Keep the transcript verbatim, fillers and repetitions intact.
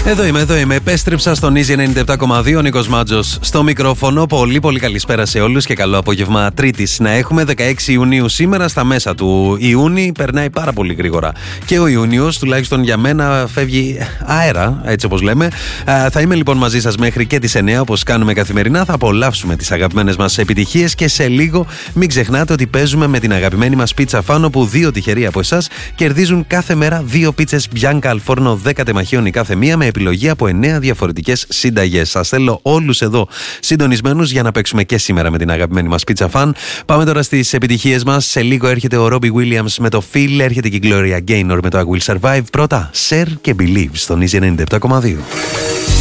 Εδώ είμαι, εδώ είμαι. Επέστρεψα στον Easy ενενήντα επτά κόμμα δύο, ο Νίκος Μάτζος στο μικρόφωνο. Πολύ πολύ καλησπέρα σε όλους και καλό απόγευμα Τρίτης να έχουμε. δεκαέξι Ιουνίου σήμερα, στα μέσα του Ιούνιου. Περνάει πάρα πολύ γρήγορα και ο Ιούνιος, τουλάχιστον για μένα, φεύγει αέρα, έτσι όπως λέμε. Θα είμαι λοιπόν μαζί σας μέχρι και τις εννιά, όπως κάνουμε καθημερινά. Θα απολαύσουμε τις αγαπημένες μας επιτυχίες και σε λίγο μην ξεχνάτε ότι παίζουμε με την αγαπημένη μας πίτσα Φάνο, που δύο τυχεροί από εσάς κερδίζουν κάθε μέρα δύο πίτσες Bianca al Forno δέκα τεμαχίων η κάθε μία, με επιλογή από εννέα διαφορετικές συνταγές. Σας θέλω όλους εδώ συντονισμένους για να παίξουμε και σήμερα με την αγαπημένη μας πίτσα Φαν. Πάμε τώρα στις επιτυχίες μας. Σε λίγο έρχεται ο Robbie Williams με το Feel, έρχεται και η Gloria Gaynor με το I Will Survive. Πρώτα, Share και Believe στον Easy ενενήντα επτά κόμμα δύο.